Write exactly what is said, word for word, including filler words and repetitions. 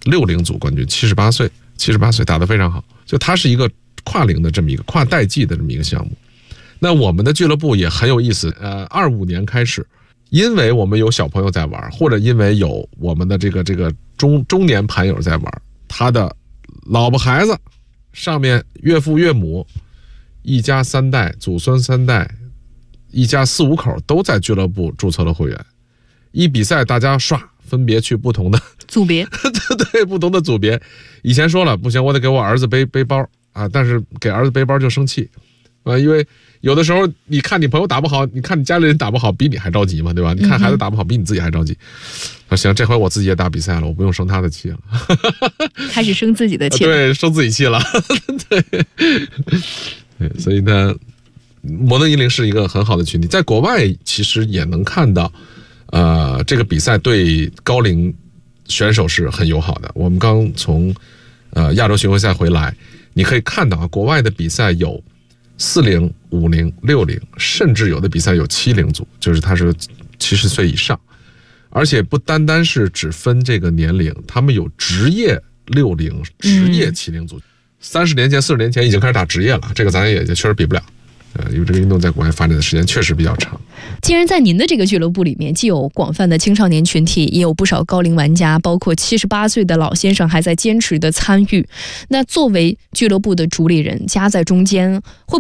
六龄组冠军，七十八岁，七十八岁打得非常好。就他是一个跨龄的这么一个跨代际的这么一个项目。那我们的俱乐部也很有意思，呃，二五年开始，因为我们有小朋友在玩，或者因为有我们的这个这个中中年盘友在玩，他的老婆孩子，上面岳父岳母，一家三代，祖孙三代，一家四五口都在俱乐部注册了会员。一比赛大家刷，分别去不同的组别， 对，不同的组别。以前说了不行，我得给我儿子背背包啊，但是给儿子背包就生气啊，因为有的时候你看你朋友打不好，你看你家里人打不好，比你还着急嘛，对吧？你看孩子打不好，比你自己还着急。啊，行，这回我自己也打比赛了，我不用生他的气了， 开始生自己的气了， 对，生自己气了，对，对，所以呢，摩登一零是一个很好的群体，在国外其实也能看到，呃，这个比赛对高龄选手是很友好的。我们刚从呃亚洲巡回赛回来，你可以看到啊，国外的比赛有四零、五零、六零，甚至有的比赛有七零组，就是他是七十岁以上，而且不单单是只分这个年龄，他们有职业六零、职业七零组。三十年前、四十年前已经开始打职业了，这个咱也确实比不了。呃，因为这个运动在国外发展的时间确实比较长。 既然在您的这个俱乐部里面，既有广泛的青少年群体，也有不少高龄玩家，包括七十八岁的老先生还在坚持的参与。那作为俱乐部的主理人，夹在中间，会